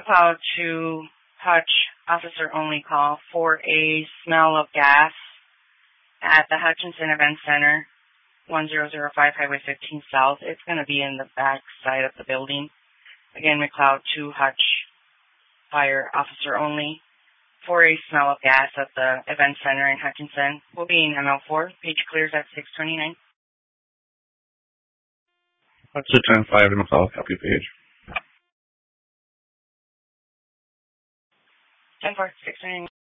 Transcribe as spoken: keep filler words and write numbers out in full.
McLeod to Hutch, officer only call for a smell of gas at the Hutchinson Event Center, one zero zero five Highway fifteen South. It's going to be in the back side of the building. Again, McLeod to Hutch, fire officer only, for a smell of gas at the Event Center in Hutchinson. We'll be in M L four. Page clears at six twenty-nine. That's a ten five to McLeod, copy page. ten four, six twenty-nine.